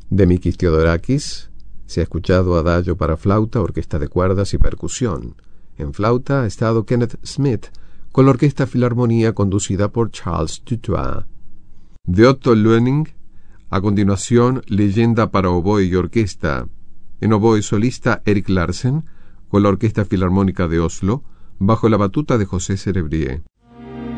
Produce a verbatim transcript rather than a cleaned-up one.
De Mikis Theodorakis se ha escuchado Adagio para flauta, orquesta de cuerdas y percusión. En flauta ha estado Kenneth Smith con la Orquesta Filarmonía conducida por Charles Dutoit. De Otto Luening, a continuación, Leyenda para oboe y orquesta. En oboe solista Erik Larsen con la Orquesta Filarmónica de Oslo, bajo la batuta de José Cerebrier.